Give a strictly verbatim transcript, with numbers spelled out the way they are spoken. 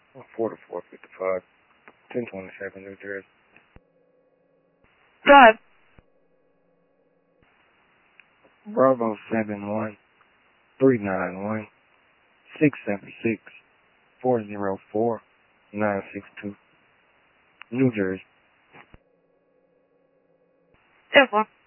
four to four fifty-five, ten twenty-seven, New Jersey. Go ahead. Bravo seven one three nine one six seven six four zero four nine six two, New Jersey. ten four.